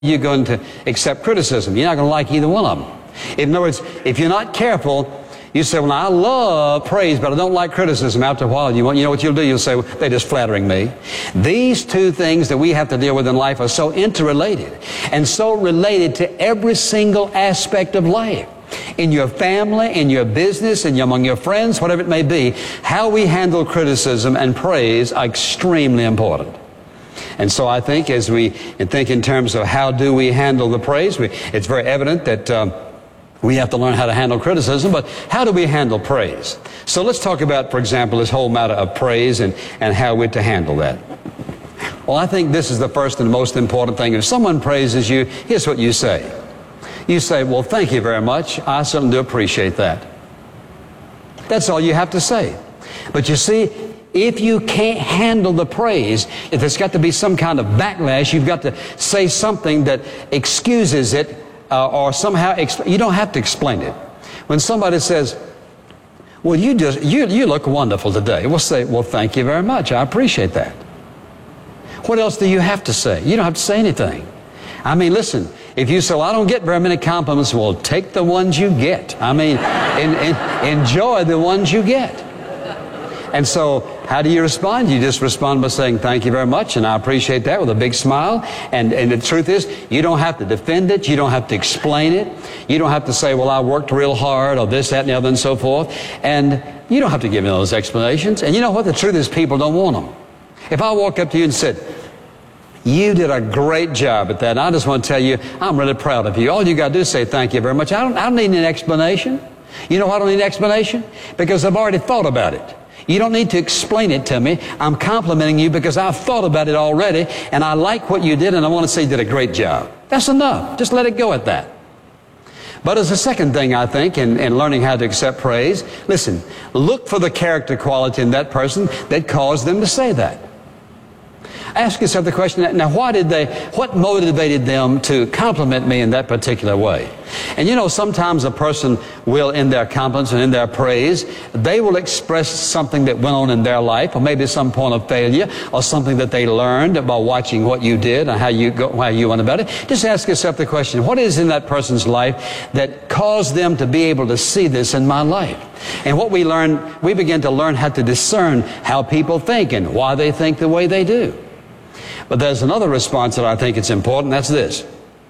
you're going to accept criticism. You're not going to like either one of them. In other words, if you're not careful, you say, well, I love praise, but I don't like criticism. After a while, you know what you'll do? You'll say, well, they're just flattering me. These two things that we have to deal with in life are so interrelated and so related to every single aspect of life. In your family, in your business, and among your friends, whatever it may be, how we handle criticism and praise are extremely important. And so I think as we think in terms of how do we handle the praise, it's very evident that we have to learn how to handle criticism, but how do we handle praise? So let's talk about, for example, this whole matter of praise and how we're to handle that. Well, I think this is the first and most important thing. If someone praises you, here's what you say. You say, well, thank you very much. I certainly do appreciate that. That's all you have to say. But you see, if you can't handle the praise, if there's got to be some kind of backlash, you've got to say something that excuses it, or somehow, you don't have to explain it. When somebody says, well, you look wonderful today, we'll say, well, thank you very much. I appreciate that. What else do you have to say? You don't have to say anything. I mean, listen, if you say, well, I don't get very many compliments, well, take the ones you get. I mean, enjoy the ones you get. And so, how do you respond? You just respond by saying, thank you very much, and I appreciate that, with a big smile. And the truth is, you don't have to defend it. You don't have to explain it. You don't have to say, well, I worked real hard, or this, that, and the other, and so forth. And you don't have to give me those explanations. And you know what? The truth is, people don't want them. If I walk up to you and said, you did a great job at that, and I just want to tell you, I'm really proud of you. All you got to do is say, thank you very much. I don't need an explanation. You know why I don't need an explanation? Because I've already thought about it. You don't need to explain it to me. I'm complimenting you because I've thought about it already, and I like what you did, and I want to say you did a great job. That's enough. Just let it go at that. But as a second thing, I think, in learning how to accept praise, listen, look for the character quality in that person that caused them to say that. Ask yourself the question, now what motivated them to compliment me in that particular way? And you know, sometimes a person will, in their compliments and in their praise, they will express something that went on in their life, or maybe some point of failure, or something that they learned by watching what you did and how you went about it. Just ask yourself the question, what is in that person's life that caused them to be able to see this in my life? And what we begin to learn how to discern how people think and why they think the way they do. But there's another response that I think is important. That's this.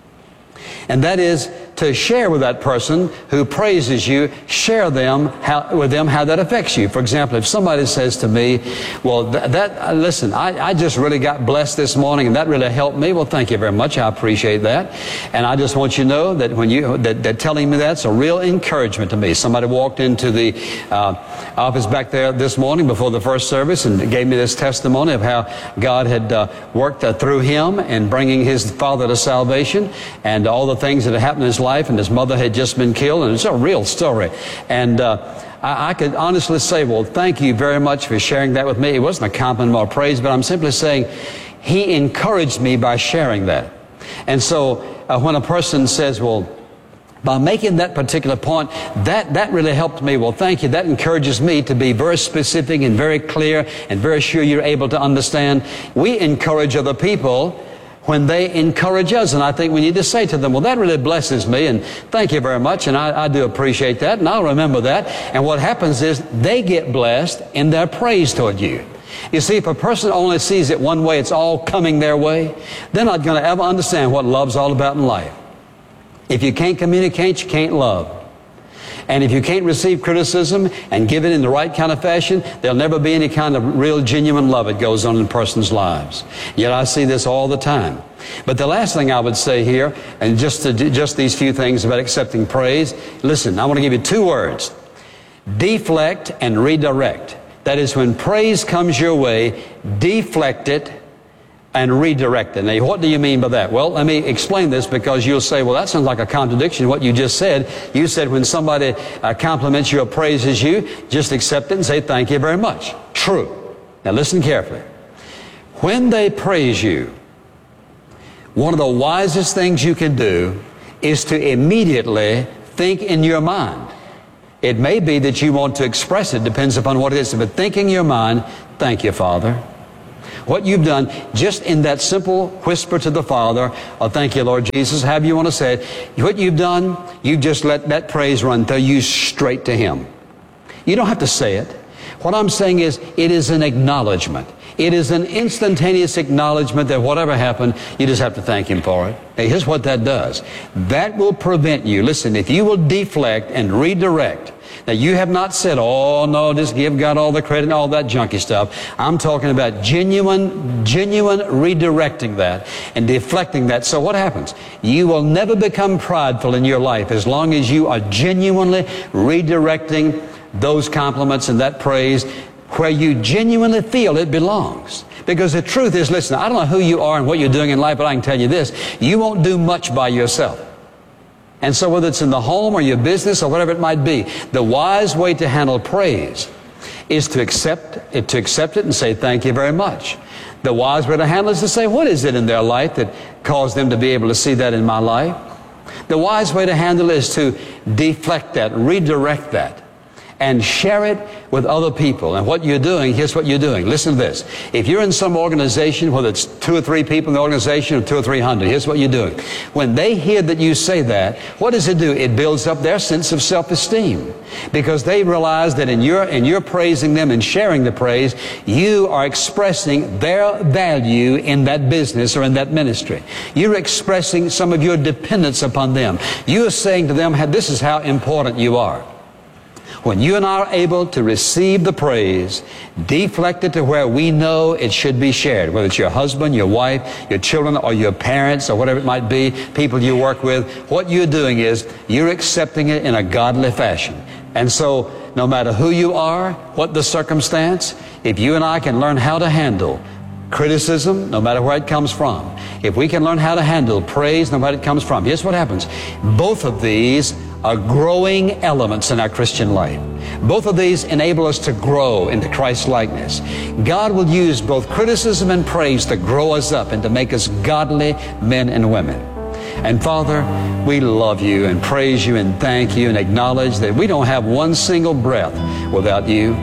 And that is to share with that person who praises you, share with them how that affects you. For example, if somebody says to me, well, listen, I just really got blessed this morning and that really helped me. Well, thank you very much. I appreciate that. And I just want you to know that that telling me that's a real encouragement to me. Somebody walked into the office back there this morning before the first service and gave me this testimony of how God had worked through him in bringing his father to salvation, and all the things that had happened in his life, and his mother had just been killed, and it's a real story. And I could honestly say, well, thank you very much for sharing that with me. It wasn't a compliment or praise, but I'm simply saying he encouraged me by sharing that. And so when a person says, well, by making that particular point, that really helped me. Well, thank you. That encourages me to be very specific and very clear and very sure you're able to understand. We encourage other people when they encourage us. And I think we need to say to them, well, that really blesses me, and thank you very much, and I do appreciate that, and I'll remember that. And what happens is they get blessed in their praise toward you. You see, if a person only sees it one way, it's all coming their way, they're not going to ever understand what love's all about in life. If you can't communicate, you can't love. And if you can't receive criticism and give it in the right kind of fashion, there'll never be any kind of real genuine love that goes on in person's lives. Yet I see this all the time. But the last thing I would say here, and just these few things about accepting praise, listen, I want to give you two words: deflect and redirect. That is, when praise comes your way, deflect it and redirect it. Now, what do you mean by that? Well, let me explain this, because you'll say, well, that sounds like a contradiction to what you just said. You said when somebody compliments you or praises you, just accept it and say, thank you very much. True. Now, listen carefully. When they praise you, one of the wisest things you can do is to immediately think in your mind. It may be that you want to express it, depends upon what it is, but think in your mind, thank you, Father. what you've done, just in that simple whisper to the Father, oh, thank you, Lord Jesus, however you want to say it, what you've done, you've just let that praise run through you straight to Him. You don't have to say it. What I'm saying is, it is an acknowledgement. It is an instantaneous acknowledgement that whatever happened, you just have to thank Him for it. Hey, here's what that does. That will prevent you. Listen, if you will deflect and redirect, now you have not said, oh no, just give God all the credit and all that junky stuff. I'm talking about genuine redirecting that and deflecting that. So what happens? You will never become prideful in your life as long as you are genuinely redirecting those compliments and that praise where you genuinely feel it belongs. Because the truth is, listen, I don't know who you are and what you're doing in life, but I can tell you this, you won't do much by yourself. And so whether it's in the home or your business or whatever it might be, the wise way to handle praise is to accept it and say, thank you very much. The wise way to handle it is to say, what is it in their life that caused them to be able to see that in my life? The wise way to handle it is to deflect that, redirect that, and share it with other people. And what you're doing, here's what you're doing. Listen to this. If you're in some organization, whether it's 2 or 3 people in the organization or 200 or 300, here's what you're doing. When they hear that you say that, what does it do? It builds up their sense of self-esteem. Because they realize that in your praising them and sharing the praise, you are expressing their value in that business or in that ministry. You're expressing some of your dependence upon them. You are saying to them, this is how important you are. When you and I are able to receive the praise, deflect it to where we know it should be shared, whether it's your husband, your wife, your children, or your parents, or whatever it might be, people you work with, what you're doing is you're accepting it in a godly fashion. And so, no matter who you are, what the circumstance, if you and I can learn how to handle criticism, no matter where it comes from, if we can learn how to handle praise, no matter where it comes from, here's what happens. Both of these are growing elements in our Christian life. Both of these enable us to grow into Christ's likeness. God will use both criticism and praise to grow us up and to make us godly men and women. And Father, we love you and praise you and thank you and acknowledge that we don't have one single breath without you.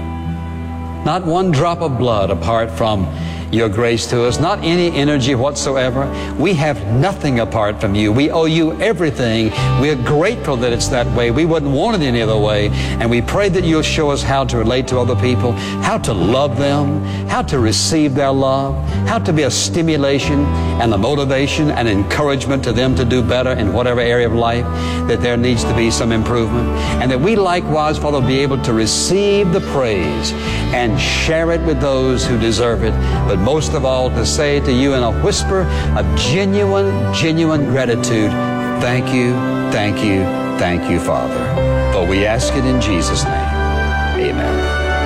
Not one drop of blood apart from your grace to us, not any energy whatsoever. We have nothing apart from you. We owe you everything. We're grateful that it's that way. We wouldn't want it any other way. And we pray that you'll show us how to relate to other people, how to love them, how to receive their love, how to be a stimulation and a motivation and encouragement to them to do better in whatever area of life that there needs to be some improvement. And that we likewise, Father, be able to receive the praise and share it with those who deserve it. But most of all, to say to you in a whisper of genuine gratitude, thank you, thank you, thank you, Father. For we ask it in Jesus' name. Amen.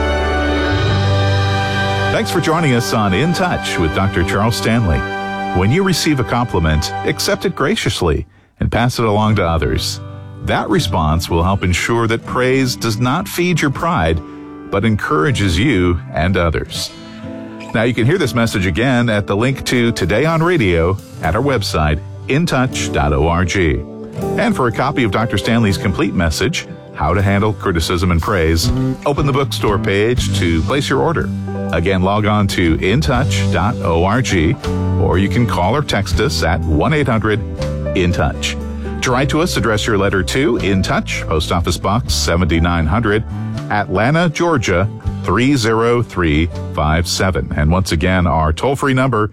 Thanks for joining us on In Touch with Dr. Charles Stanley. When you receive a compliment, accept it graciously and pass it along to others. That response will help ensure that praise does not feed your pride, but encourages you and others. Now, you can hear this message again at the link to Today on Radio at our website, intouch.org. And for a copy of Dr. Stanley's complete message, How to Handle Criticism and Praise, open the bookstore page to place your order. Again, log on to intouch.org, or you can call or text us at 1-800-IN-TOUCH. To write to us, address your letter to In Touch, Post Office Box 7900, Atlanta, Georgia 30357. And once again, our toll-free number,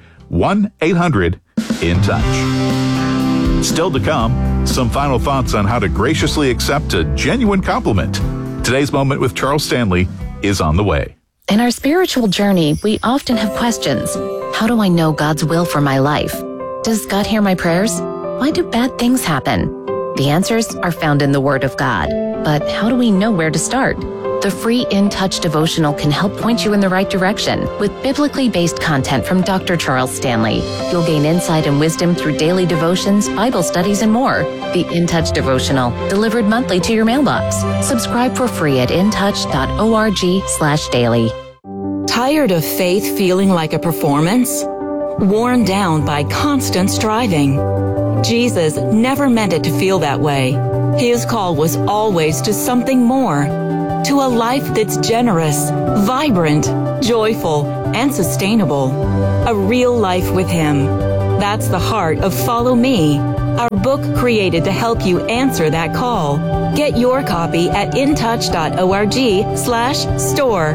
1-800-IN-TOUCH. Still to come, some final thoughts on how to graciously accept a genuine compliment. Today's Moment with Charles Stanley is on the way. In our spiritual journey, we often have questions. How do I know God's will for my life? Does God hear my prayers? Why do bad things happen? The answers are found in the Word of God. But how do we know where to start? The free In Touch devotional can help point you in the right direction with biblically based content from Dr. Charles Stanley. You'll gain insight and wisdom through daily devotions, Bible studies, and more. The In Touch devotional, delivered monthly to your mailbox. Subscribe for free at intouch.org/daily. Tired of faith feeling like a performance? Worn down by constant striving? Jesus never meant it to feel that way. His call was always to something more. To a life that's generous, vibrant, joyful, and sustainable. a real life with Him. That's the heart of Follow Me, our book created to help you answer that call. Get your copy at intouch.org/store.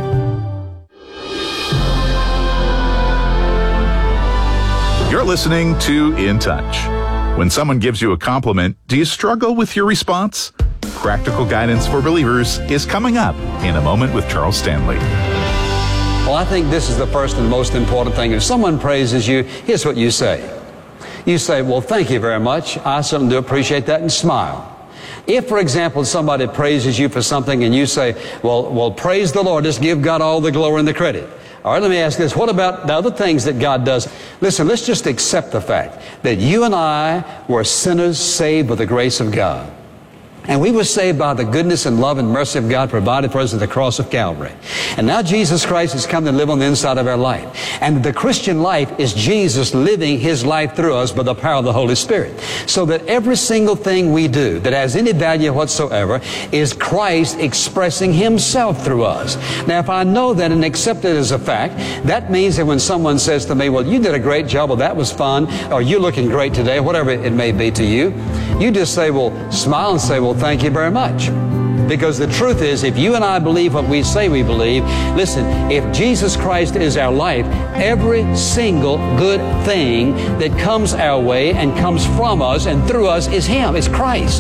You're listening to In Touch. When someone gives you a compliment, do you struggle with your response? Practical Guidance for Believers is coming up in a moment with Charles Stanley. Well, I think this is the first and most important thing. If someone praises you, here's what you say. You say, well, thank you very much. I certainly do appreciate that, and smile. If, for example, somebody praises you for something and you say, well, praise the Lord, just give God all the glory and the credit. All right, let me ask this. What about the other things that God does? Listen, let's just accept the fact that you and I were sinners saved by the grace of God. And we were saved by the goodness and love and mercy of God provided for us at the cross of Calvary. And now Jesus Christ has come to live on the inside of our life. And the Christian life is Jesus living His life through us by the power of the Holy Spirit. So that every single thing we do that has any value whatsoever is Christ expressing Himself through us. Now, if I know that and accept it as a fact, that means that when someone says to me, well, you did a great job, or that was fun, or you're looking great today, whatever it may be to you, you just say, well, smile and say, well, thank you very much. Because the truth is, if you and I believe what we say we believe, listen, if Jesus Christ is our life, every single good thing that comes our way and comes from us and through us is Him, it's Christ.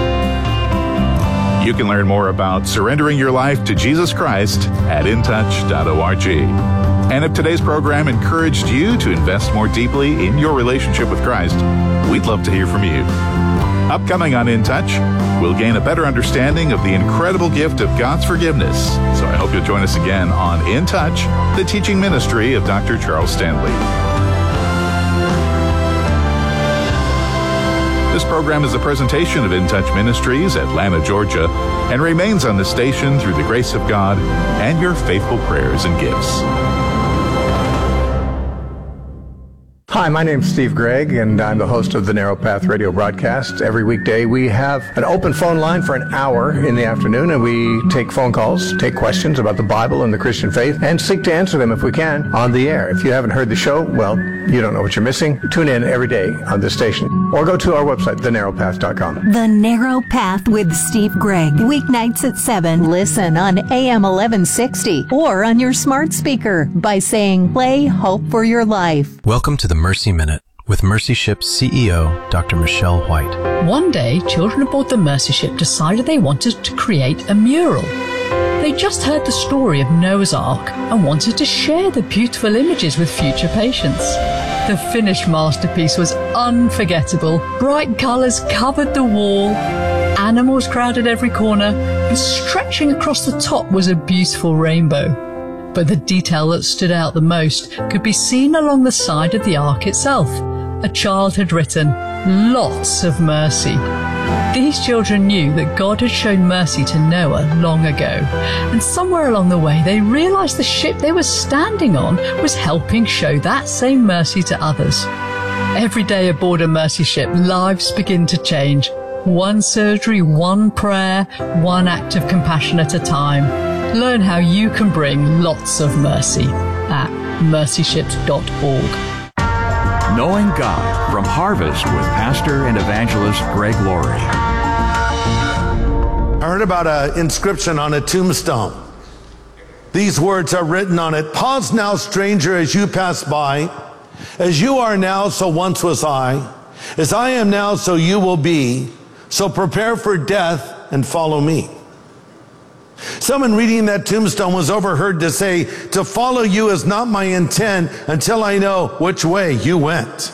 You can learn more about surrendering your life to Jesus Christ at intouch.org. And if today's program encouraged you to invest more deeply in your relationship with Christ, we'd love to hear from you. Upcoming on In Touch, we'll gain a better understanding of the incredible gift of God's forgiveness. So I hope you'll join us again on In Touch, the teaching ministry of Dr. Charles Stanley. This program is a presentation of In Touch Ministries, Atlanta, Georgia, and remains on the station through the grace of God and your faithful prayers and gifts. Hi, my name's Steve Gregg, and I'm the host of the Narrow Path radio broadcast. Every weekday, we have an open phone line for an hour in the afternoon, and we take phone calls, take questions about the Bible and the Christian faith, and seek to answer them, if we can, on the air. If you haven't heard the show, well, you don't know what you're missing. Tune in every day on this station, or go to our website, thenarrowpath.com. The Narrow Path with Steve Gregg. Weeknights at 7. Listen on AM 1160 or on your smart speaker by saying, play Hope for Your Life. Welcome to the Mercy Minute with Mercy Ship's CEO, Dr. Michelle White. One day, children aboard the Mercy Ship decided they wanted to create a mural. They just heard the story of Noah's Ark and wanted to share the beautiful images with future patients. The finished masterpiece was unforgettable. Bright colours covered the wall, animals crowded every corner, and stretching across the top was a beautiful rainbow. But the detail that stood out the most could be seen along the side of the ark itself. A child had written, "Lots of mercy." These children knew that God had shown mercy to Noah long ago, and somewhere along the way they realized the ship they were standing on was helping show that same mercy to others. Every day aboard a Mercy Ship, lives begin to change. One surgery, one prayer, one act of compassion at a time. Learn how you can bring lots of mercy at mercyships.org. Knowing God from Harvest with Pastor and Evangelist Greg Laurie. I heard about an inscription on a tombstone. These words are written on it: "Pause now, stranger, as you pass by. As you are now, so once was I. As I am now, so you will be. So prepare for death and follow me." Someone reading that tombstone was overheard to say, "To follow you is not my intent until I know which way you went."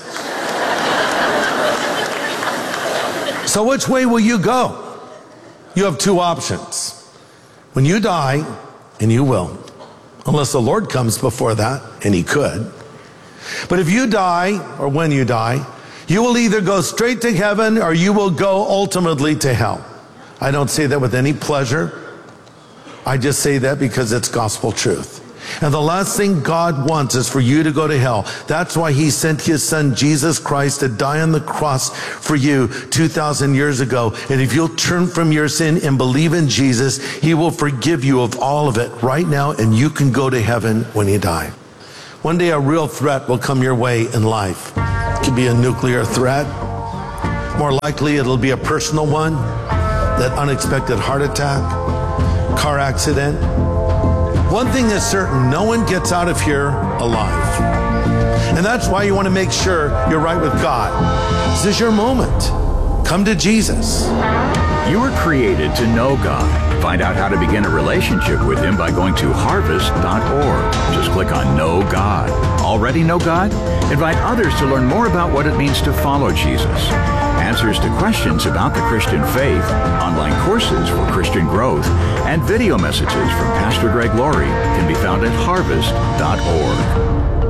So which way will you go? You have two options. When you die, and you will, unless the Lord comes before that, and He could. But if you die, or when you die, you will either go straight to heaven or you will go ultimately to hell. I don't say that with any pleasure. I just say that because it's gospel truth. And the last thing God wants is for you to go to hell. That's why He sent His Son, Jesus Christ, to die on the cross for you 2,000 years ago. And if you'll turn from your sin and believe in Jesus, He will forgive you of all of it right now, and you can go to heaven when you die. One day a real threat will come your way in life. It could be a nuclear threat. More likely it'll be a personal one, that unexpected heart attack, car accident. One thing is certain, no one gets out of here alive. And that's why you want to make sure you're right with God. This is your moment. Come to Jesus. You were created to know God. Find out how to begin a relationship with Him by going to harvest.org. Just click on Know God. Already know God? Invite others to learn more about what it means to follow Jesus. Answers to questions about the Christian faith, online courses for Christian growth, and video messages from Pastor Greg Laurie can be found at harvest.org.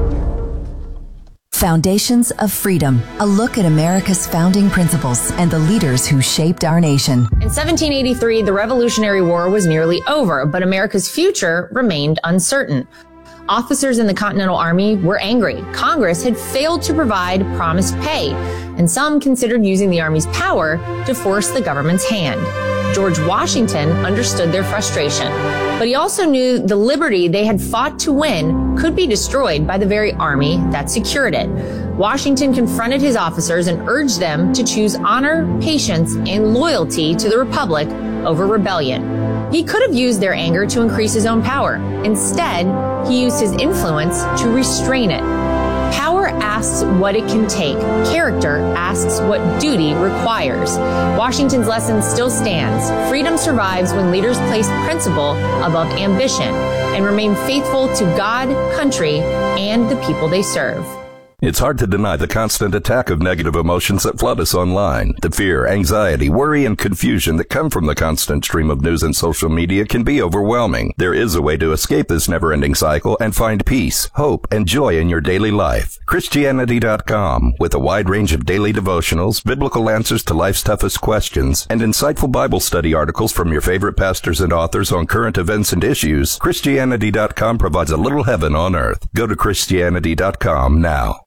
Foundations of Freedom, a look at America's founding principles and the leaders who shaped our nation. In 1783, the Revolutionary War was nearly over, but America's future remained uncertain. Officers in the Continental Army were angry. Congress had failed to provide promised pay, and some considered using the Army's power to force the government's hand. George Washington understood their frustration, but he also knew the liberty they had fought to win could be destroyed by the very army that secured it. Washington confronted his officers and urged them to choose honor, patience, and loyalty to the Republic over rebellion. He could have used their anger to increase his own power. Instead, he used his influence to restrain it. Power asks what it can take. Character asks what duty requires. Washington's lesson still stands. Freedom survives when leaders place principle above ambition and remain faithful to God, country, and the people they serve. It's hard to deny the constant attack of negative emotions that flood us online. The fear, anxiety, worry, and confusion that come from the constant stream of news and social media can be overwhelming. There is a way to escape this never-ending cycle and find peace, hope, and joy in your daily life. Christianity.com, with a wide range of daily devotionals, biblical answers to life's toughest questions, and insightful Bible study articles from your favorite pastors and authors on current events and issues, Christianity.com provides a little heaven on earth. Go to Christianity.com now.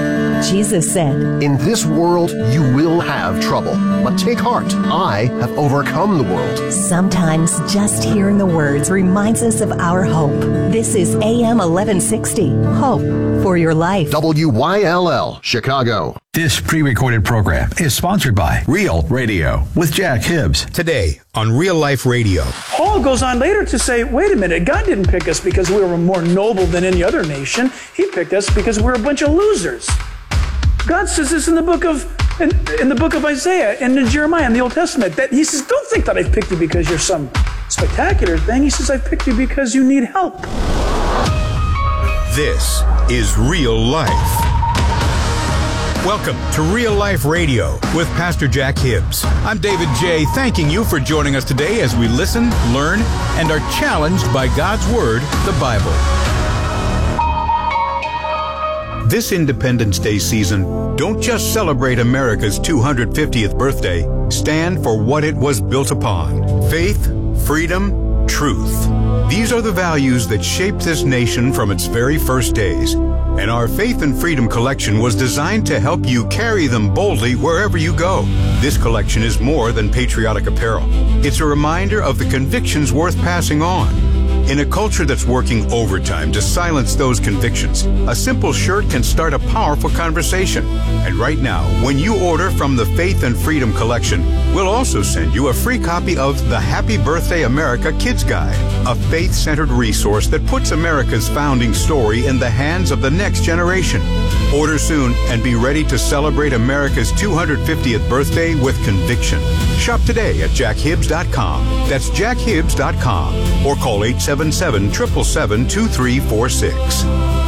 Jesus said, "In this world you will have trouble, but take heart. I have overcome the world." Sometimes just hearing the words reminds us of our hope. This is AM 1160, Hope for Your Life. WYLL, Chicago. This pre-recorded program is sponsored by Real Radio with Jack Hibbs. Today on Real Life Radio. Paul goes on later to say, wait a minute, God didn't pick us because we were more noble than any other nation. He picked us because we're a bunch of losers. God says this in the book of Isaiah and in Jeremiah in the Old Testament. That he says, don't think that I've picked you because you're some spectacular thing. He says, I've picked you because you need help. This is Real Life. Welcome to Real Life Radio with Pastor Jack Hibbs. I'm David J., thanking you for joining us today as we listen, learn, and are challenged by God's Word, the Bible. This Independence Day season, don't just celebrate America's 250th birthday. Stand for what it was built upon: faith, freedom, truth. These are the values that shaped this nation from its very first days. And our Faith and Freedom collection was designed to help you carry them boldly wherever you go. This collection is more than patriotic apparel. It's a reminder of the convictions worth passing on. In a culture that's working overtime to silence those convictions, a simple shirt can start a powerful conversation. And right now, when you order from the Faith and Freedom collection, we'll also send you a free copy of the Happy Birthday America Kids Guide, a faith-centered resource that puts America's founding story in the hands of the next generation. Order soon and be ready to celebrate America's 250th birthday with conviction. Shop today at jackhibbs.com. That's jackhibbs.com. Or call 877-777-2346.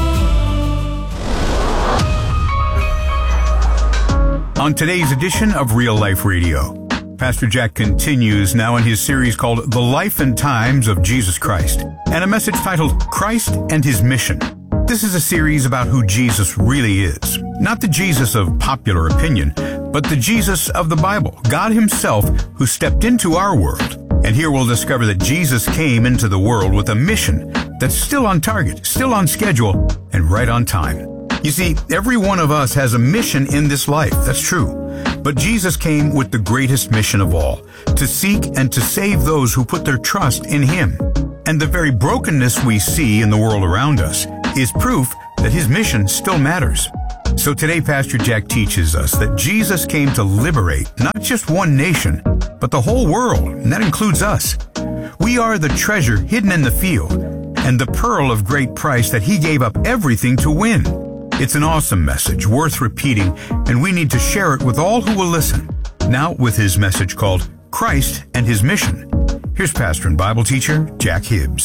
On today's edition of Real Life Radio, Pastor Jack continues now in his series called The Life and Times of Jesus Christ, and a message titled Christ and His Mission. This is a series about who Jesus really is. Not the Jesus of popular opinion, but the Jesus of the Bible, God Himself who stepped into our world. And here we'll discover that Jesus came into the world with a mission that's still on target, still on schedule, and right on time. You see, every one of us has a mission in this life, that's true. But Jesus came with the greatest mission of all, to seek and to save those who put their trust in Him. And the very brokenness we see in the world around us is proof that his mission still matters. So today, Pastor Jack teaches us that Jesus came to liberate not just one nation, but the whole world, and that includes us. We are the treasure hidden in the field and the pearl of great price that he gave up everything to win. It's an awesome message, worth repeating, and we need to share it with all who will listen. Now with his message called Christ and His Mission. Here's pastor and Bible teacher Jack Hibbs.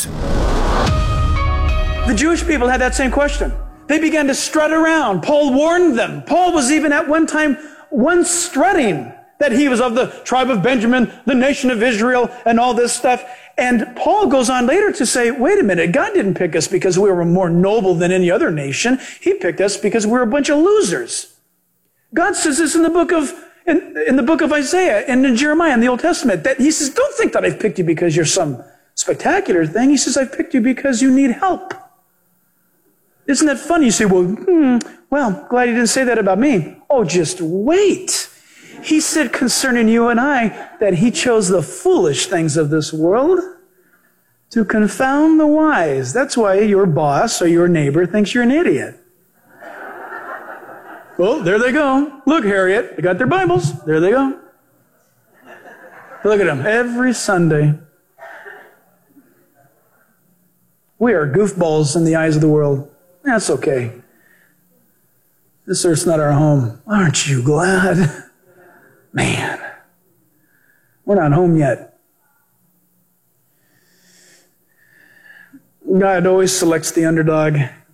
The Jewish people had that same question. They began to strut around. Paul warned them. Paul was even at one time once strutting that he was of the tribe of Benjamin, the nation of Israel, and all this stuff. And Paul goes on later to say, wait a minute, God didn't pick us because we were more noble than any other nation. He picked us because we're a bunch of losers. God says this in the book of Isaiah and in Jeremiah in the Old Testament, that he says, don't think that I've picked you because you're some spectacular thing. He says, I've picked you because you need help. Isn't that funny? You say, well, glad you didn't say that about me. Oh, just wait. He said concerning you and I that he chose the foolish things of this world to confound the wise. That's why your boss or your neighbor thinks you're an idiot. Well, there they go. Look, Harriet, they got their Bibles. There they go. Look at them every Sunday. We are goofballs in the eyes of the world. That's okay. This earth's not our home. Aren't you glad? Man, we're not home yet. God always selects the underdog.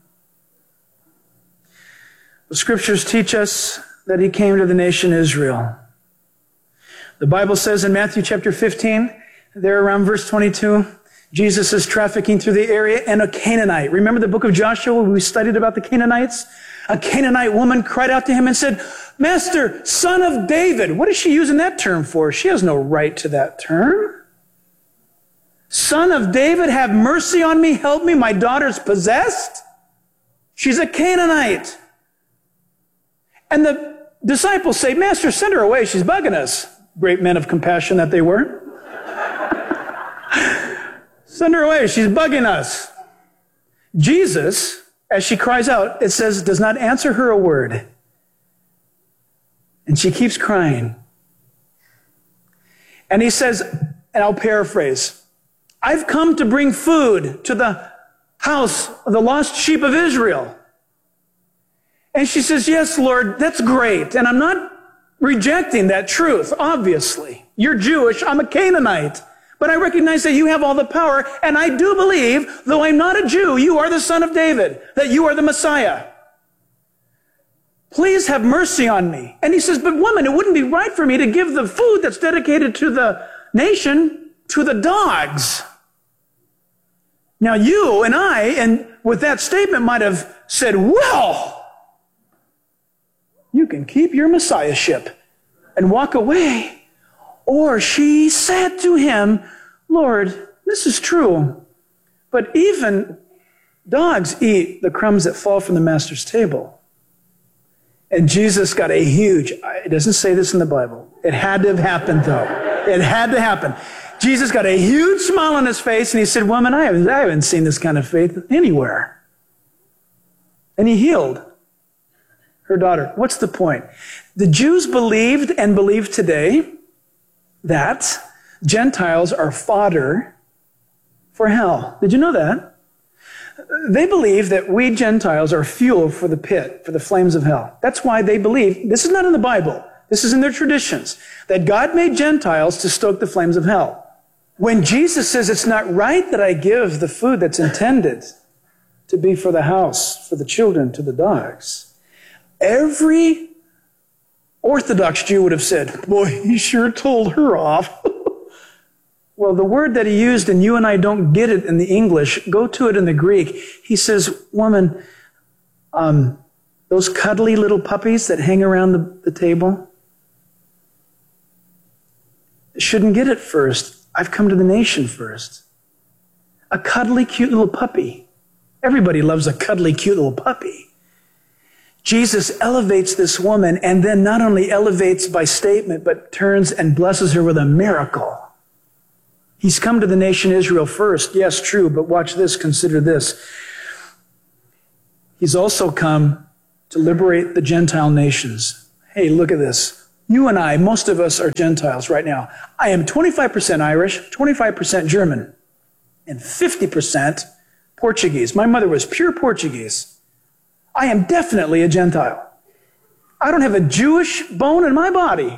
The scriptures teach us that he came to the nation Israel. The Bible says in Matthew chapter 15, there around verse 22, Jesus is trafficking through the area, and a Canaanite. Remember the book of Joshua where we studied about the Canaanites? A Canaanite woman cried out to him and said, Master, son of David. What is she using that term for? She has no right to that term. Son of David, have mercy on me, help me, my daughter's possessed. She's a Canaanite. And the disciples say, Master, send her away, she's bugging us. Great men of compassion that they were. Send her away, she's bugging us. Jesus, as she cries out, it says, does not answer her a word. And she keeps crying. And he says, and I'll paraphrase, I've come to bring food to the house of the lost sheep of Israel. And she says, yes, Lord, that's great. And I'm not rejecting that truth, obviously. You're Jewish, I'm a Canaanite. But I recognize that you have all the power, and I do believe, though I'm not a Jew, you are the Son of David, that you are the Messiah. Please have mercy on me. And he says, but woman, it wouldn't be right for me to give the food that's dedicated to the nation to the dogs. Now you and I, and with that statement, might have said, well, you can keep your messiahship and walk away. Or she said to him, Lord, this is true, but even dogs eat the crumbs that fall from the master's table. And Jesus got a huge, it doesn't say this in the Bible. It had to have happened though. It had to happen. Jesus got a huge smile on his face and he said, woman, I haven't seen this kind of faith anywhere. And he healed her daughter. What's the point? The Jews believed and believe today that Gentiles are fodder for hell. Did you know that? They believe that we Gentiles are fuel for the pit, for the flames of hell. That's why they believe, this is not in the Bible, this is in their traditions, that God made Gentiles to stoke the flames of hell. When Jesus says it's not right that I give the food that's intended to be for the house, for the children, to the dogs, every Orthodox Jew would have said, boy, he sure told her off. Well, the word that he used, and you and I don't get it in the English, go to it in the Greek. He says, woman, those cuddly little puppies that hang around the table shouldn't get it first. I've come to the nation first. A cuddly, cute little puppy. Everybody loves a cuddly, cute little puppy. Jesus elevates this woman and then not only elevates by statement, but turns and blesses her with a miracle. He's come to the nation Israel first. Yes, true, but watch this, consider this. He's also come to liberate the Gentile nations. Hey, look at this. You and I, most of us are Gentiles right now. I am 25% Irish, 25% German, and 50% Portuguese. My mother was pure Portuguese. I am definitely a Gentile. I don't have a Jewish bone in my body.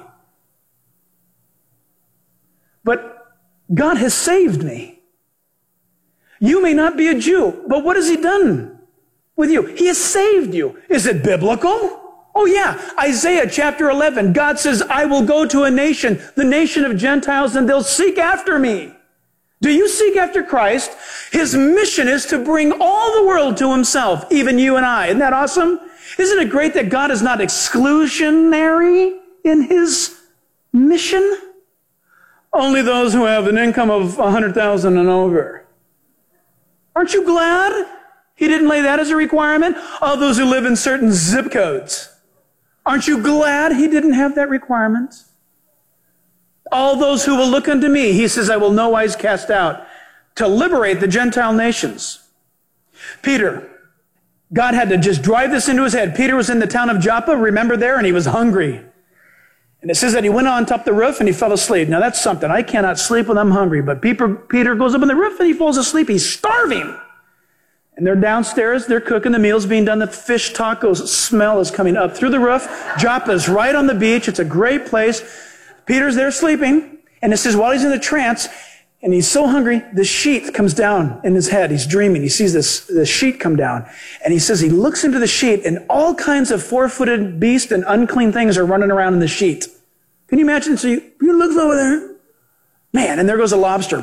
But God has saved me. You may not be a Jew, but what has He done with you? He has saved you. Is it biblical? Oh yeah. Isaiah chapter 11, God says, I will go to a nation, the nation of Gentiles, and they'll seek after me. Do you seek after Christ? His mission is to bring all the world to Himself, even you and I. Isn't that awesome? Isn't it great that God is not exclusionary in His mission? Only those who have an income of 100,000 and over. Aren't you glad He didn't lay that as a requirement? All those who live in certain zip codes. Aren't you glad He didn't have that requirement? All those who will look unto me, He says, I will no wise cast out, to liberate the Gentile nations. Peter, God had to just drive this into his head. Peter was in the town of Joppa, remember there, and he was hungry. And it says that he went on top of the roof and he fell asleep. Now that's something. I cannot sleep when I'm hungry. But Peter goes up on the roof and he falls asleep. He's starving. And they're downstairs. They're cooking. The meal's being done. The fish tacos smell is coming up through the roof. Joppa's right on the beach. It's a great place. Peter's there sleeping. And it says while he's in the trance and he's so hungry, the sheet comes down in his head. He's dreaming. He sees the sheet come down. And he says he looks into the sheet and all kinds of four-footed beasts and unclean things are running around in the sheet. Can you imagine? So you look over there. Man, and there goes a lobster.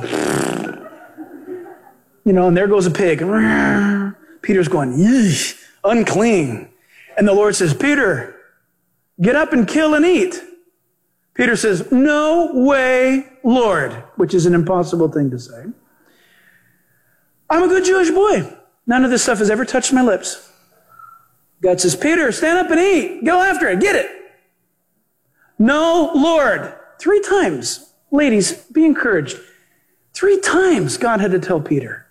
You know, and there goes a pig. Peter's going, yeesh, unclean. And the Lord says, Peter, get up and kill and eat. Peter says, no way, Lord, which is an impossible thing to say. I'm a good Jewish boy. None of this stuff has ever touched my lips. God says, Peter, stand up and eat. Go after it. Get it. No, Lord. 3 times. Ladies, be encouraged. 3 times God had to tell Peter.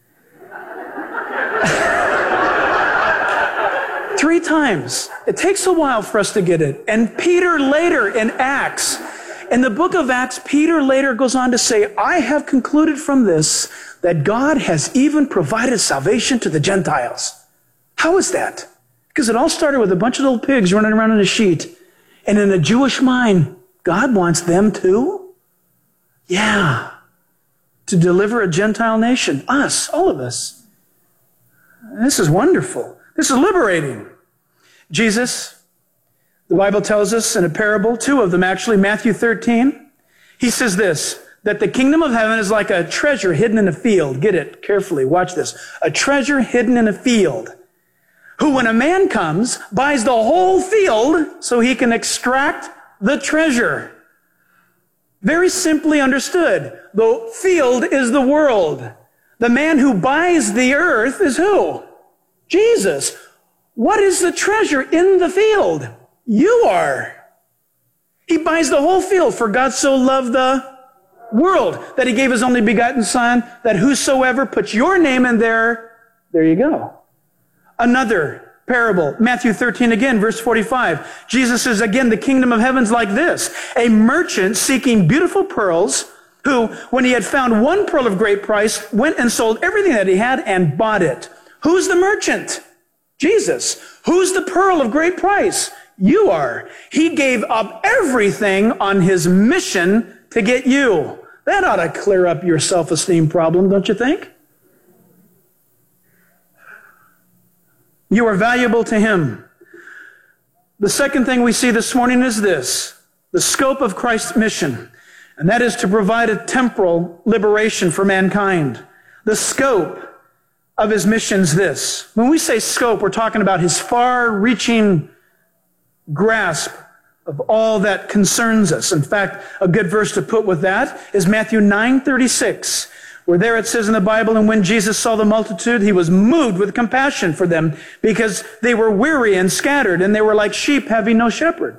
3 times. It takes a while for us to get it. And Peter later in Acts, in the book of Acts, Peter later goes on to say, I have concluded from this that God has even provided salvation to the Gentiles. How is that? Because it all started with a bunch of little pigs running around in a sheet. And in a Jewish mind, God wants them too? Yeah. To deliver a Gentile nation. Us, all of us. This is wonderful. This is liberating. Jesus, the Bible tells us in a parable, 2 of them actually, Matthew 13, he says this, that the kingdom of heaven is like a treasure hidden in a field. Get it carefully. Watch this. A treasure hidden in a field. Who, when a man comes, buys the whole field so he can extract the treasure. Very simply understood. The field is the world. The man who buys the earth is who? Jesus. What is the treasure in the field? You are. He buys the whole field. For God so loved the world that He gave His only begotten Son, that whosoever puts your name in there you go. Another parable, Matthew 13 again, verse 45. Jesus says again, the kingdom of heaven's like this. A merchant seeking beautiful pearls, who, when he had found one pearl of great price, went and sold everything that he had and bought it. Who's the merchant? Jesus. Who's the pearl of great price? You are. He gave up everything on His mission to get you. That ought to clear up your self-esteem problem, don't you think? You are valuable to Him. The second thing we see this morning is this, the scope of Christ's mission, and that is to provide a temporal liberation for mankind. The scope of His mission is this. When we say scope, we're talking about His far-reaching grasp of all that concerns us. In fact, a good verse to put with that is Matthew 9:36. Where there it says in the Bible, and when Jesus saw the multitude, He was moved with compassion for them because they were weary and scattered and they were like sheep having no shepherd.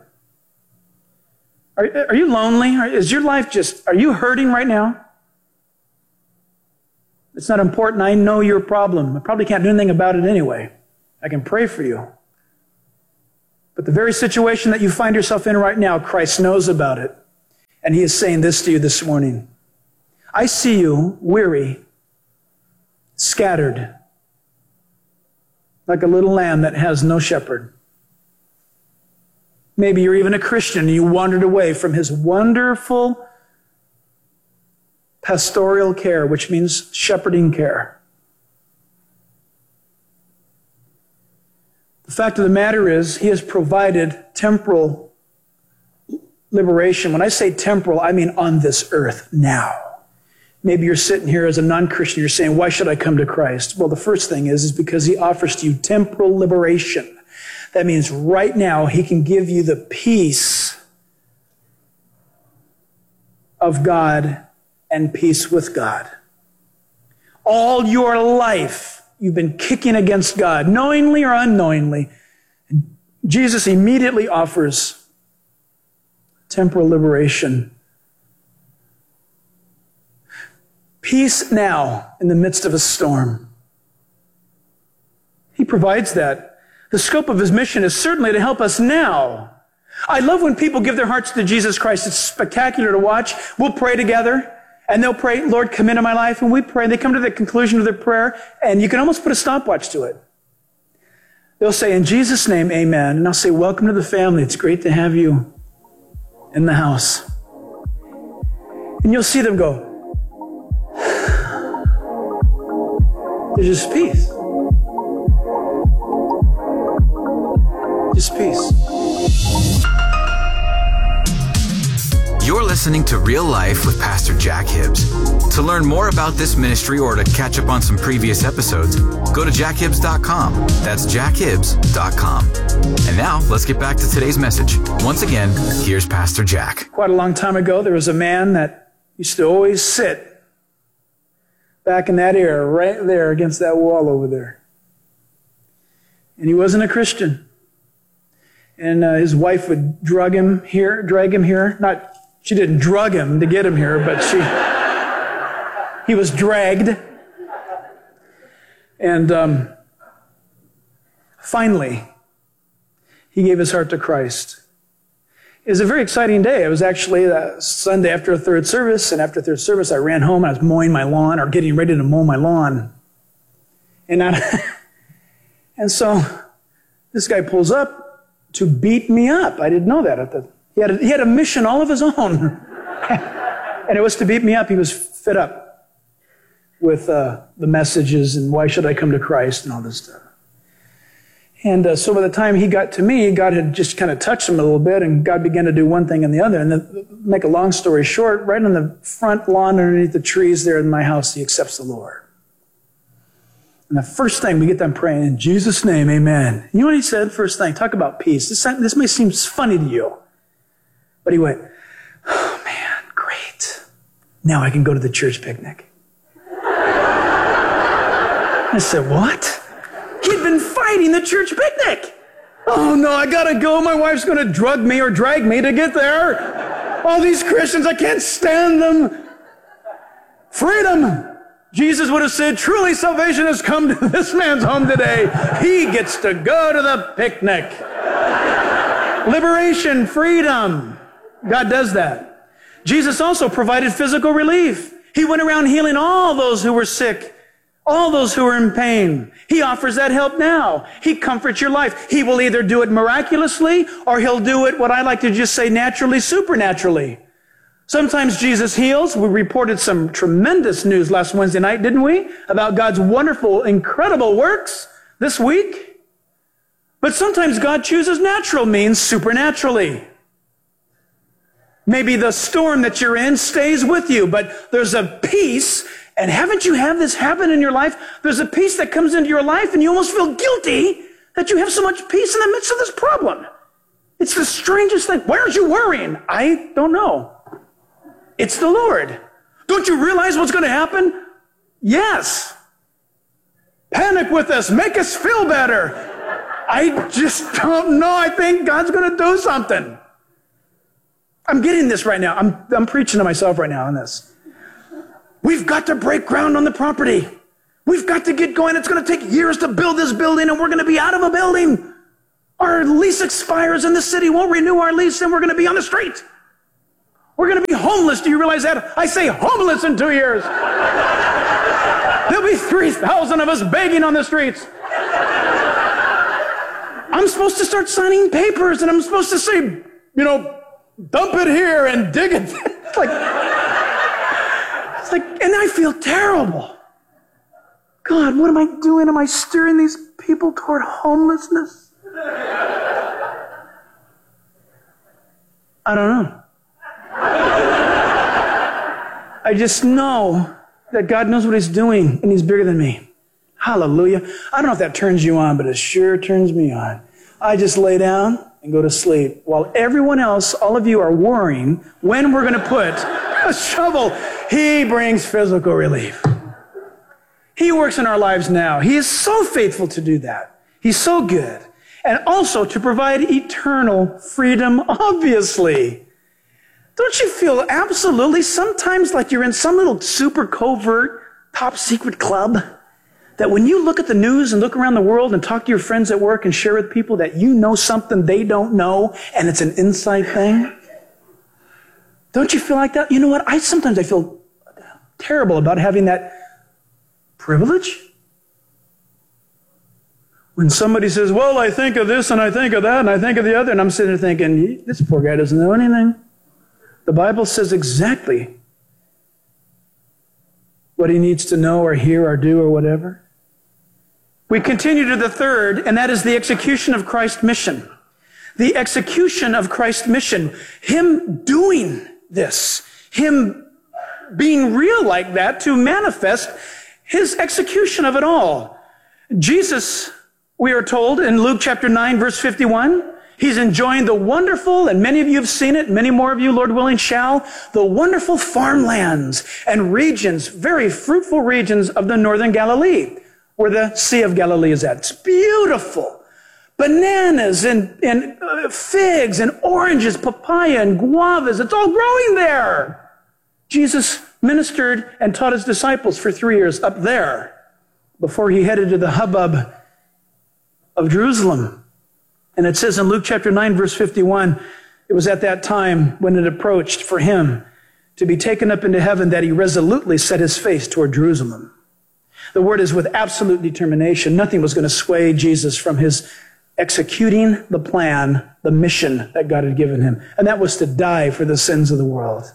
Are you lonely? Is your life are you hurting right now? It's not important. I know your problem. I probably can't do anything about it anyway. I can pray for you. But the very situation that you find yourself in right now, Christ knows about it. And he is saying this to you this morning. I see you weary, scattered, like a little lamb that has no shepherd. Maybe you're even a Christian and you wandered away from his wonderful pastoral care, which means shepherding care. The fact of the matter is, he has provided temporal liberation. When I say temporal, I mean on this earth now. Maybe you're sitting here as a non-Christian, you're saying, why should I come to Christ? Well, the first thing is because he offers to you temporal liberation. That means right now he can give you the peace of God and peace with God. All your life, you've been kicking against God, knowingly or unknowingly. Jesus immediately offers temporal liberation. Peace now in the midst of a storm. He provides that. The scope of his mission is certainly to help us now. I love when people give their hearts to Jesus Christ. It's spectacular to watch. We'll pray together, and they'll pray, Lord, come into my life, and we pray, and they come to the conclusion of their prayer, and you can almost put a stopwatch to it. They'll say, in Jesus' name, amen. And I'll say, welcome to the family. It's great to have you in the house. And you'll see them go, there's just peace. Just peace. You're listening to Real Life with Pastor Jack Hibbs. To learn more about this ministry or to catch up on some previous episodes, go to jackhibbs.com. That's jackhibbs.com. And now, let's get back to today's message. Once again, here's Pastor Jack. Quite a long time ago, there was a man that used to always sit back in that area, right there against that wall over there. And he wasn't a Christian. And his wife would drag him here. She didn't drug him to get him here, but he was dragged. And finally, he gave his heart to Christ. It was a very exciting day. It was actually Sunday after a third service, and after third service, I ran home and I was mowing my lawn, or getting ready to mow my lawn. And so this guy pulls up to beat me up. I didn't know that. He had a mission all of his own. And it was to beat me up. He was fed up with the messages and why should I come to Christ and all this stuff. And so by the time he got to me, God had just kind of touched him a little bit, and God began to do one thing and the other. And then, make a long story short, right on the front lawn underneath the trees there in my house, he accepts the Lord. And the first thing we get done praying, in Jesus' name, amen. You know what he said? First thing, talk about peace. This may seem funny to you. But he went, oh man, great. Now I can go to the church picnic. I said, what? He'd been fighting the church picnic. Oh no, I gotta go. My wife's gonna drug me or drag me to get there. All these Christians, I can't stand them. Freedom. Jesus would have said, truly salvation has come to this man's home today. He gets to go to the picnic. Liberation, freedom. God does that. Jesus also provided physical relief. He went around healing all those who were sick, all those who were in pain. He offers that help now. He comforts your life. He will either do it miraculously or he'll do it, what I like to just say, naturally, supernaturally. Sometimes Jesus heals. We reported some tremendous news last Wednesday night, didn't we? About God's wonderful, incredible works this week. But sometimes God chooses natural means supernaturally. Maybe the storm that you're in stays with you, but there's a peace. And haven't you had this happen in your life? There's a peace that comes into your life and you almost feel guilty that you have so much peace in the midst of this problem. It's the strangest thing. Why aren't you worrying? I don't know. It's the Lord. Don't you realize what's going to happen? Yes. Panic with us. Make us feel better. I just don't know. I think God's going to do something. I'm getting this right now. I'm preaching to myself right now on this. We've got to break ground on the property. We've got to get going. It's going to take years to build this building, and we're going to be out of a building. Our lease expires and the city won't renew our lease, and we're going to be on the street. We're going to be homeless. Do you realize that? I say homeless in 2 years. There'll be 3,000 of us begging on the streets. I'm supposed to start signing papers, and I'm supposed to say, dump it here and dig it. It's like, and I feel terrible. God, what am I doing? Am I steering these people toward homelessness? I don't know. I just know that God knows what He's doing, and He's bigger than me. Hallelujah. I don't know if that turns you on, but it sure turns me on. I just lay down and go to sleep while everyone else, all of you, are worrying when we're going to put a shovel. He brings physical relief. He works in our lives now. He is so faithful to do that. He's so good. And also to provide eternal freedom, obviously. Don't you feel absolutely sometimes like you're in some little super covert, top secret club? That when you look at the news and look around the world and talk to your friends at work and share with people that you know something they don't know and it's an inside thing? Don't you feel like that? You know what? Sometimes I feel terrible about having that privilege. When somebody says, well, I think of this and I think of that and I think of the other, and I'm sitting there thinking, this poor guy doesn't know anything. The Bible says exactly what he needs to know or hear or do or whatever. We continue to the third, and that is the execution of Christ's mission. The execution of Christ's mission. Him doing this. Him being real like that to manifest His execution of it all. Jesus, we are told in Luke chapter 9, verse 51, He's enjoying the wonderful, and many of you have seen it, many more of you, Lord willing, shall, the wonderful farmlands and regions, very fruitful regions of the northern Galilee, where the Sea of Galilee is at. It's beautiful. Bananas and figs and oranges, papaya and guavas, it's all growing there. Jesus ministered and taught His disciples for 3 years up there before He headed to the hubbub of Jerusalem. And it says in Luke chapter 9, verse 51, it was at that time when it approached for Him to be taken up into heaven that He resolutely set His face toward Jerusalem. The word is with absolute determination. Nothing was going to sway Jesus from His executing the plan, the mission that God had given Him. And that was to die for the sins of the world.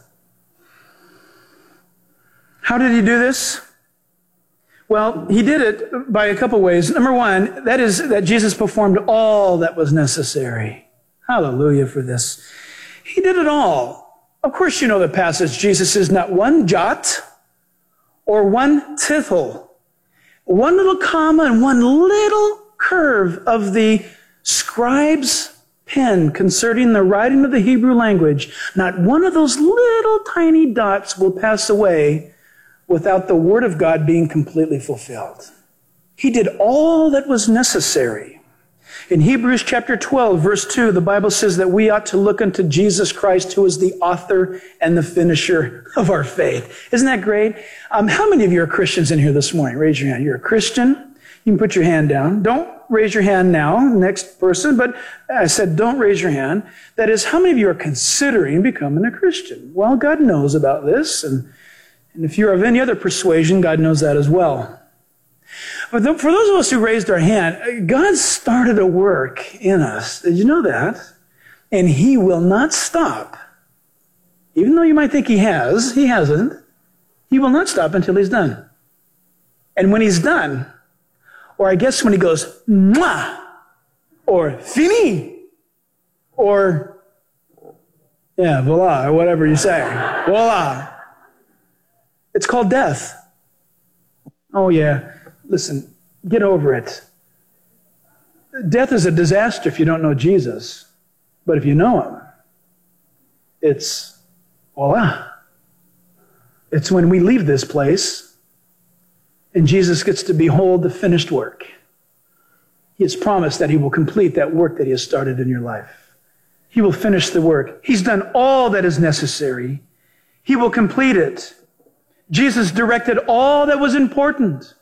How did He do this? Well, He did it by a couple ways. Number one, that is that Jesus performed all that was necessary. Hallelujah for this. He did it all. Of course, you know the passage. Jesus is not one jot or one tittle, one little comma and one little curve of the scribe's pen concerning the writing of the Hebrew language. Not one of those little tiny dots will pass away without the Word of God being completely fulfilled. He did all that was necessary. In Hebrews chapter 12, verse 2, the Bible says that we ought to look unto Jesus Christ, who is the author and the finisher of our faith. Isn't that great? How many of you are Christians in here this morning? Raise your hand. You're a Christian? You can put your hand down. Don't raise your hand now, next person, but I said don't raise your hand. That is, how many of you are considering becoming a Christian? Well, God knows about this, and if you're of any other persuasion, God knows that as well. But for those of us who raised our hand, God started a work in us. Did you know that? And He will not stop. Even though you might think He hasn't. He will not stop until He's done. And when He's done, or I guess when He goes, mwah, or fini, or, yeah, voila, or whatever you say, voila. It's called death. Oh yeah, listen, get over it. Death is a disaster if you don't know Jesus. But if you know Him, it's voila. It's when we leave this place and Jesus gets to behold the finished work. He has promised that He will complete that work that He has started in your life. He will finish the work. He's done all that is necessary. He will complete it. Jesus directed all that was important.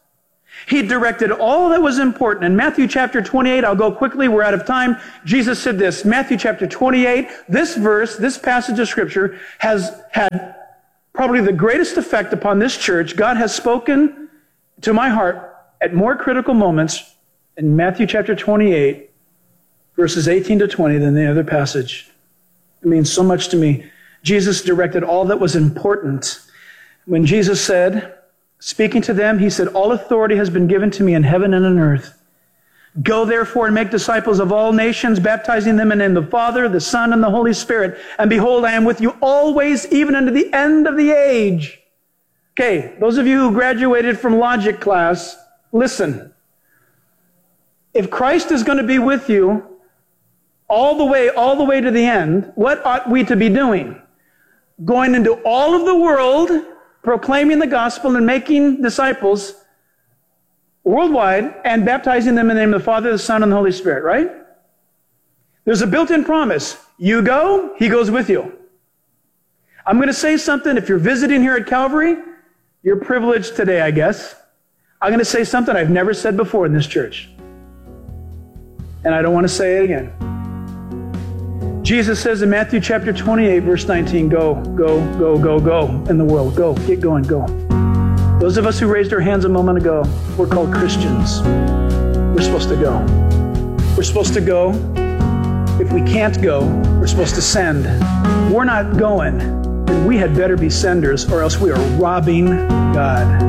He directed all that was important. In Matthew chapter 28, I'll go quickly, we're out of time. Jesus said this, Matthew chapter 28, this verse, this passage of Scripture has had probably the greatest effect upon this church. God has spoken to my heart at more critical moments in Matthew chapter 28, verses 18 to 20 than the other passage. It means so much to me. Jesus directed all that was important. When Jesus said, speaking to them, he said, all authority has been given to me in heaven and on earth. Go therefore and make disciples of all nations, baptizing them in the name of the Father, the Son, and the Holy Spirit. And behold, I am with you always, even unto the end of the age. Okay, those of you who graduated from logic class, listen. If Christ is going to be with you all the way to the end, what ought we to be doing? Going into all of the world, proclaiming the gospel and making disciples worldwide and baptizing them in the name of the Father, the Son, and the Holy Spirit, right? There's a built-in promise. You go, he goes with you. I'm going to say something. If you're visiting here at Calvary, you're privileged today, I guess. I'm going to say something I've never said before in this church. And I don't want to say it again. Jesus says in Matthew chapter 28, verse 19, go in the world. Go, get going, go. Those of us who raised our hands a moment ago, we're called Christians. We're supposed to go. We're supposed to go. If we can't go, we're supposed to send. We're not going, then we had better be senders, or else we are robbing God.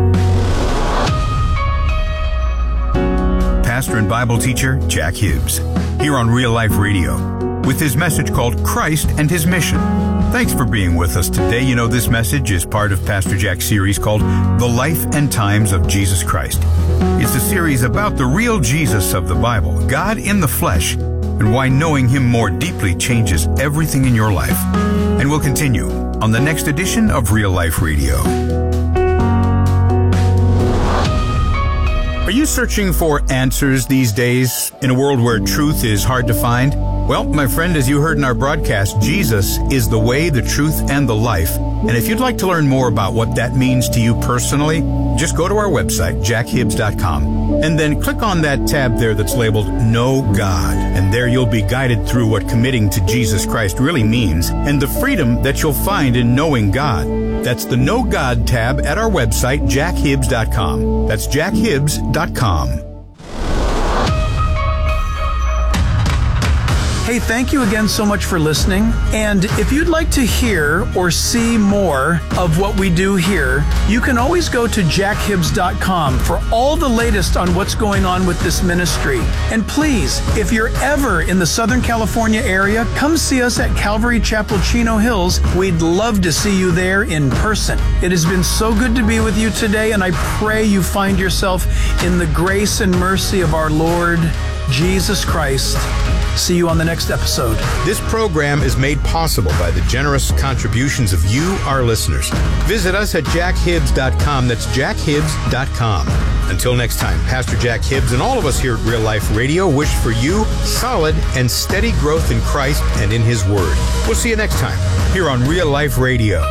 Pastor and Bible teacher Jack Hibbs, here on Real Life Radio, with his message called Christ and His Mission. Thanks for being with us today. You know, this message is part of Pastor Jack's series called The Life and Times of Jesus Christ. It's a series about the real Jesus of the Bible, God in the flesh, and why knowing Him more deeply changes everything in your life. And we'll continue on the next edition of Real Life Radio. Are you searching for answers these days in a world where truth is hard to find? Well, my friend, as you heard in our broadcast, Jesus is the way, the truth, and the life. And if you'd like to learn more about what that means to you personally, just go to our website, jackhibbs.com, and then click on that tab there that's labeled Know God. And there you'll be guided through what committing to Jesus Christ really means and the freedom that you'll find in knowing God. That's the Know God tab at our website, jackhibbs.com. That's jackhibbs.com. Hey, thank you again so much for listening. And if you'd like to hear or see more of what we do here, you can always go to jackhibbs.com for all the latest on what's going on with this ministry. And please, if you're ever in the Southern California area, come see us at Calvary Chapel, Chino Hills. We'd love to see you there in person. It has been so good to be with you today, and I pray you find yourself in the grace and mercy of our Lord Jesus Christ. See you on the next episode. This program is made possible by the generous contributions of you, our listeners. Visit us at jackhibbs.com. That's jackhibbs.com. Until next time, Pastor Jack Hibbs and all of us here at Real Life Radio wish for you solid and steady growth in Christ and in His Word. We'll see you next time here on Real Life Radio.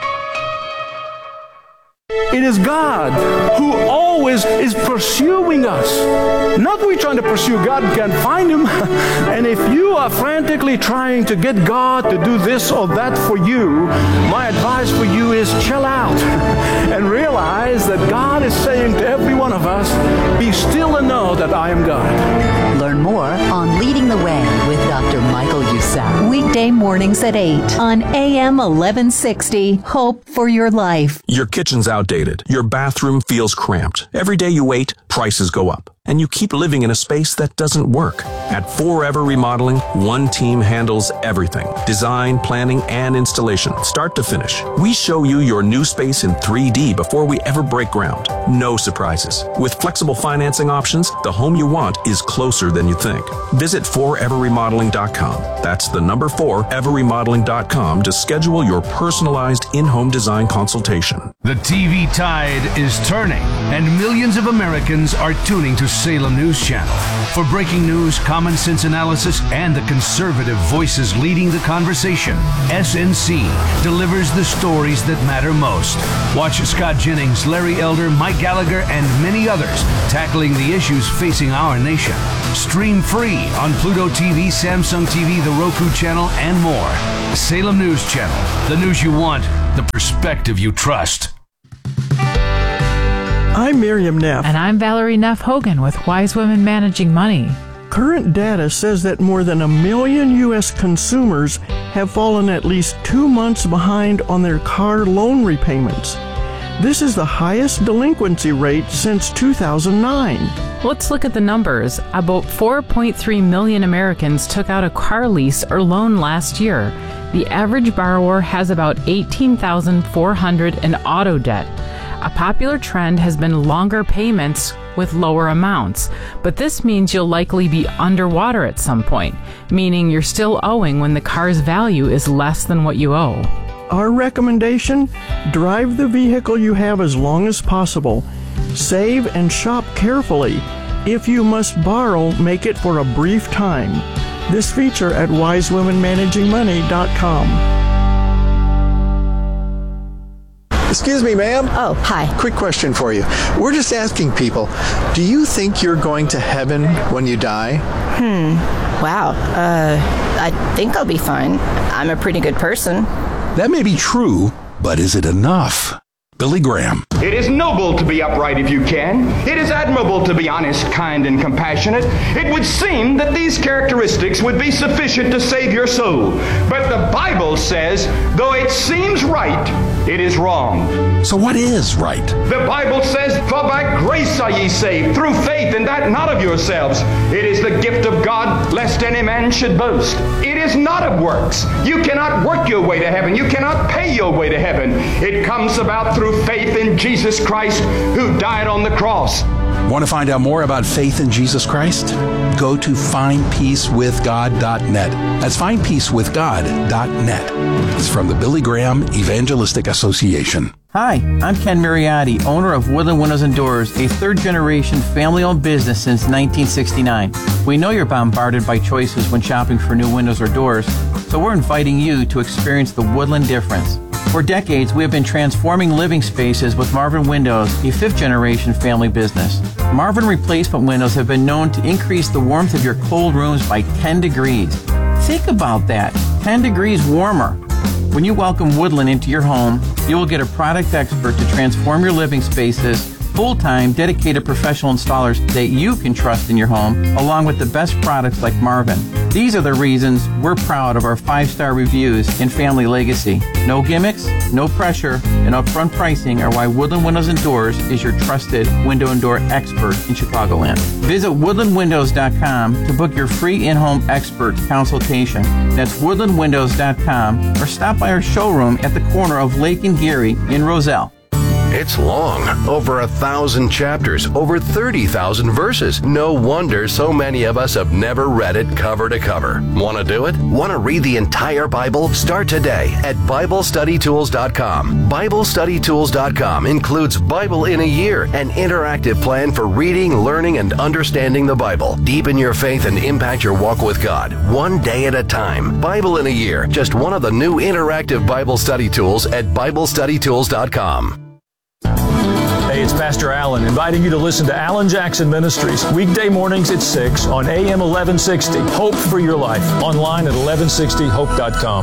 It is God who always is pursuing us. Not we trying to pursue God and can't find Him. And if you are frantically trying to get God to do this or that for you, my advice for you is chill out and realize that God is saying to every one of us, be still and know that I am God. Learn more on Leading the Way with Dr. Michael Youssef. Weekday mornings at 8 on AM 1160. Hope for your life. Your kitchen's outdated. Your bathroom feels cramped. Every day you wait, prices go up. And you keep living in a space that doesn't work. At Forever Remodeling, one team handles everything. Design, planning, and installation, start to finish. We show you your new space in 3D before we ever break ground. No surprises. With flexible financing options, the home you want is closer than you think. Visit foreverremodeling.com. That's the number 4, everremodeling.com to schedule your personalized in-home design consultation. The TV tide is turning, and millions of Americans are tuning to Salem News Channel. For breaking news, common sense analysis, and the conservative voices leading the conversation, SNC delivers the stories that matter most. Watch Scott Jennings, Larry Elder, Mike Gallagher, and many others tackling the issues facing our nation. Stream free on Pluto TV, Samsung TV, the Roku channel, and more. Salem News Channel. The news you want, the perspective you trust. I'm Miriam Neff. And I'm Valerie Neff Hogan with Wise Women Managing Money. Current data says that more than 1 million U.S. consumers have fallen at least 2 months behind on their car loan repayments. This is the highest delinquency rate since 2009. Let's look at the numbers. About 4.3 million Americans took out a car lease or loan last year. The average borrower has about $18,400 in auto debt. A popular trend has been longer payments with lower amounts, but this means you'll likely be underwater at some point, meaning you're still owing when the car's value is less than what you owe. Our recommendation? Drive the vehicle you have as long as possible. Save and shop carefully. If you must borrow, make it for a brief time. This feature at wisewomenmanagingmoney.com. Excuse me, ma'am. Oh, hi. Quick question for you. We're just asking people, do you think you're going to heaven when you die? Wow. I think I'll be fine. I'm a pretty good person. That may be true, but is it enough? Billy Graham. It is noble to be upright if you can. It is admirable to be honest, kind, and compassionate. It would seem that these characteristics would be sufficient to save your soul. But the Bible says, though it seems right, it is wrong. So what is right? The Bible says, for by grace are ye saved, through faith, and that not of yourselves. It is the gift of God, lest any man should boast. It is not of works. You cannot work your way to heaven. You cannot pay your way to heaven. It comes about through faith in Jesus Christ, who died on the cross. Want to find out more about faith in Jesus Christ? Go to findpeacewithgod.net. That's findpeacewithgod.net. It's from the Billy Graham Evangelistic Association. Hi, I'm Ken Mariotti, owner of Woodland Windows and Doors, a third-generation family-owned business since 1969. We know you're bombarded by choices when shopping for new windows or doors, so we're inviting you to experience the Woodland difference. For decades, we have been transforming living spaces with Marvin Windows, a fifth-generation family business. Marvin replacement windows have been known to increase the warmth of your cold rooms by 10 degrees. Think about that, 10 degrees warmer. When you welcome Woodland into your home, you will get a product expert to transform your living spaces, full-time, dedicated professional installers that you can trust in your home, along with the best products like Marvin. These are the reasons we're proud of our 5-star reviews and family legacy. No gimmicks, no pressure, and upfront pricing are why Woodland Windows and Doors is your trusted window and door expert in Chicagoland. Visit woodlandwindows.com to book your free in-home expert consultation. That's woodlandwindows.com, or stop by our showroom at the corner of Lake and Geary in Roselle. It's long, over 1,000 chapters, over 30,000 verses. No wonder so many of us have never read it cover to cover. Want to do it? Want to read the entire Bible? Start today at BibleStudyTools.com. BibleStudyTools.com includes Bible in a Year, an interactive plan for reading, learning, and understanding the Bible. Deepen your faith and impact your walk with God, one day at a time. Bible in a Year, just one of the new interactive Bible study tools at BibleStudyTools.com. Hey, it's Pastor Allen inviting you to listen to Alan Jackson Ministries weekday mornings at 6 on AM 1160. Hope for your life. Online at 1160hope.com.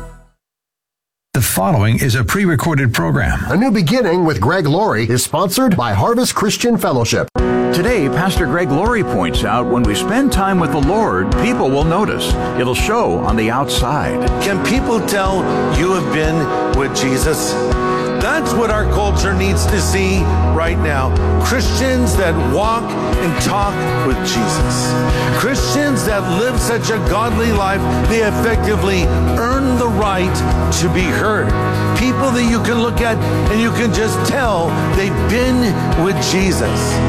The following is a pre-recorded program. A New Beginning with Greg Laurie is sponsored by Harvest Christian Fellowship. Today, Pastor Greg Laurie points out when we spend time with the Lord, people will notice. It'll show on the outside. Can people tell you have been with Jesus? That's what our culture needs to see right now. Christians that walk and talk with Jesus. Christians that live such a godly life, they effectively earn the right to be heard. People that you can look at and you can just tell they've been with Jesus.